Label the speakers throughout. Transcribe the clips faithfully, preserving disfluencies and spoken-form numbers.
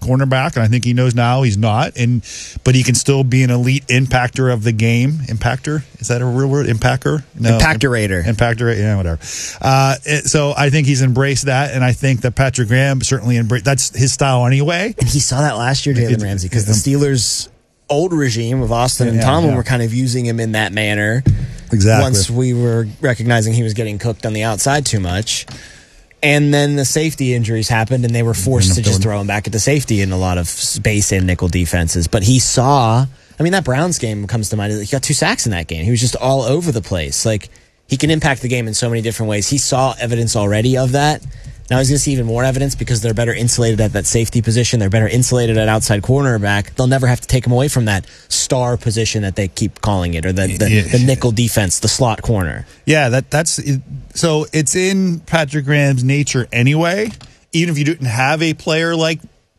Speaker 1: cornerback, and I think he knows now he's not. And but he can still be an elite impactor of the game. Impactor is that a real word? Impacker?
Speaker 2: No. Impactorator.
Speaker 1: Impactor. Yeah, whatever. Uh, it, so I think he's embraced that, and I think that Patrick Graham certainly embraced. That's his style anyway.
Speaker 2: And he saw that last year, Jalen Ramsey, because the Steelers' old regime of Austin and
Speaker 1: yeah,
Speaker 2: Tomlin
Speaker 1: yeah.
Speaker 2: were kind of using him in that manner.
Speaker 1: Exactly.
Speaker 2: Once we were recognizing he was getting cooked on the outside too much. And then the safety injuries happened, and they were forced to just throw him back at the safety in a lot of base and nickel defenses. But he saw, I mean, that Browns game comes to mind. He got two sacks in that game. He was just all over the place. Like, he can impact the game in so many different ways. He saw evidence already of that. Now he's going to see even more evidence because they're better insulated at that safety position. They're better insulated at outside cornerback. They'll never have to take him away from that star position that they keep calling it, or the, the, yeah. the nickel defense, the slot corner.
Speaker 1: Yeah, that that's so it's in Patrick Graham's nature anyway. Even if you didn't have a player like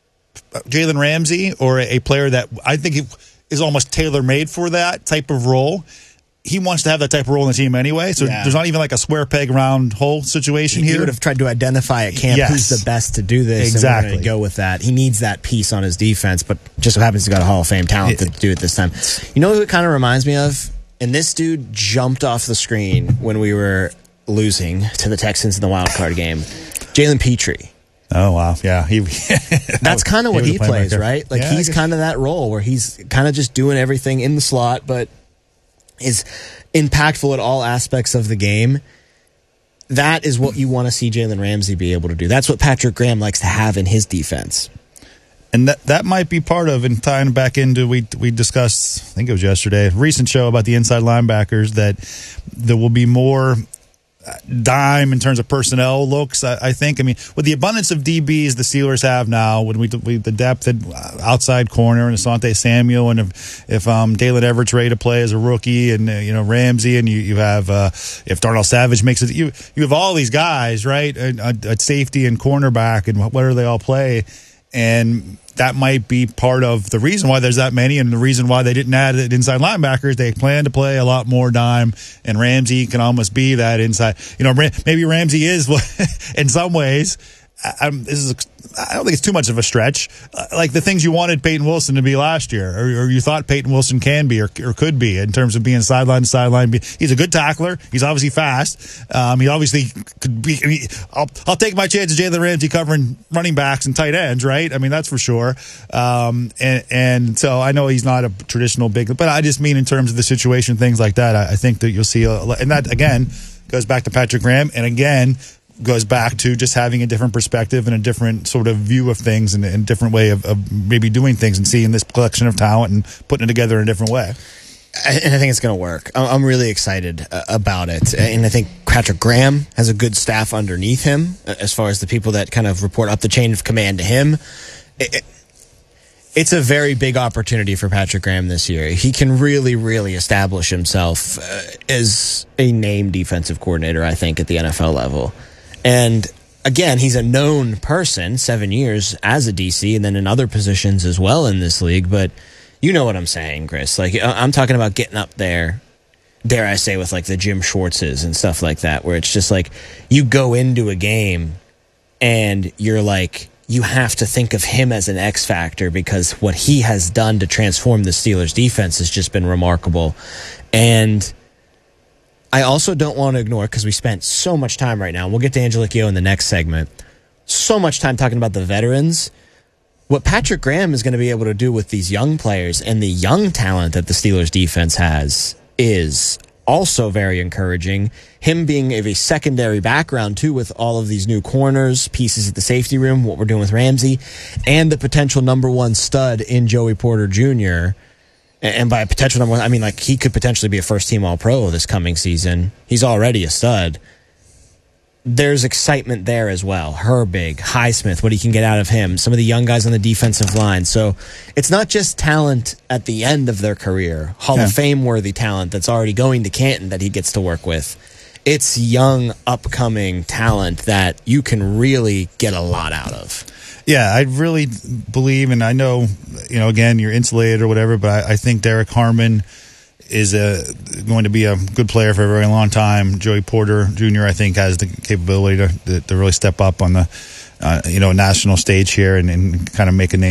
Speaker 1: Jalen Ramsey, or a player that I think is almost tailor-made for that type of role, he wants to have that type of role in the team anyway. So yeah. there's not even like a square peg round hole situation
Speaker 2: he,
Speaker 1: here.
Speaker 2: He would have tried to identify at camp yes. who's the best to do this.
Speaker 1: Exactly.
Speaker 2: And go with that. He needs that piece on his defense, but just so happens to got a Hall of Fame talent it, to do it this time. You know who it kind of reminds me of? And this dude jumped off the screen when we were losing to the Texans in the wild card game. Jalen Petrie.
Speaker 1: Oh, wow. Yeah. He,
Speaker 2: That's kind of what he, he plays, right? Like
Speaker 1: yeah,
Speaker 2: he's kind of that role where he's kind of just doing everything in the slot, but is impactful at all aspects of the game. That is what you want to see Jalen Ramsey be able to do. That's what Patrick Graham likes to have in his defense.
Speaker 1: And that that might be part of, and tying back into, we we discussed, I think it was yesterday, a recent show about the inside linebackers, that there will be more dime in terms of personnel looks, I, I think. I mean, with the abundance of D Bs the Steelers have now, when we, we the depth at outside corner, and Asante Samuel, and if, if um, Dalen Everett's ready to play as a rookie, and uh, you know Ramsey, and you you have uh, if Darnell Savage makes it, you you have all these guys right at, at safety and cornerback, and where do they all play? And that might be part of the reason why there's that many, and the reason why they didn't add it inside linebackers. They plan to play a lot more dime, and Ramsey can almost be that inside. You know, maybe Ramsey is in some ways. I'm, this is, I don't think it's too much of a stretch. Uh, like the things you wanted Peyton Wilson to be last year, or, or you thought Peyton Wilson can be or, or could be in terms of being sideline to sideline. He's a good tackler. He's obviously fast. Um, he obviously could be. I mean, I'll, I'll take my chance of Jalen Ramsey covering running backs and tight ends, right? I mean, that's for sure. Um, and, and so I know he's not a traditional big, but I just mean in terms of the situation, things like that. I, I think that you'll see, a, and that again goes back to Patrick Graham, and again goes back to just having a different perspective and a different sort of view of things, and a different way of, of maybe doing things, and seeing this collection of talent and putting it together in a different way.
Speaker 2: And I think it's going to work. I'm really excited about it. And I think Patrick Graham has a good staff underneath him, as far as the people that kind of report up the chain of command to him. It's a very big opportunity for Patrick Graham this year. He can really, really establish himself as a named defensive coordinator, I think, at the N F L level. And again, he's a known person, seven years as a D C, and then in other positions as well in this league. But you know what I'm saying, Chris. Like, I'm talking about getting up there, dare I say, with like the Jim Schwartzes and stuff like that, where it's just like you go into a game and you're like, you have to think of him as an X factor, because what he has done to transform the Steelers defense has just been remarkable. And I also don't want to ignore, because we spent so much time right now, and we'll get to Angelique in the next segment, so much time talking about the veterans. What Patrick Graham is going to be able to do with these young players and the young talent that the Steelers defense has is also very encouraging. Him being of a secondary background, too, with all of these new corners, pieces at the safety room, what we're doing with Ramsey, and the potential number one stud in Joey Porter Junior And by a potential number one, I mean, like, he could potentially be a first-team All-Pro this coming season. He's already a stud. There's excitement there as well. Herbig, Highsmith, what he can get out of him, some of the young guys on the defensive line. So it's not just talent at the end of their career, Hall yeah. of Fame-worthy talent that's already going to Canton that he gets to work with. It's young, upcoming talent that you can really get a lot out of.
Speaker 1: Yeah, I really believe, and I know, you know, again, you're insulated or whatever, but I, I think Derek Harmon is a, going to be a good player for a very long time. Joey Porter Junior, I think, has the capability to to really step up on the, uh, you know, national stage here, and, and kind of make a name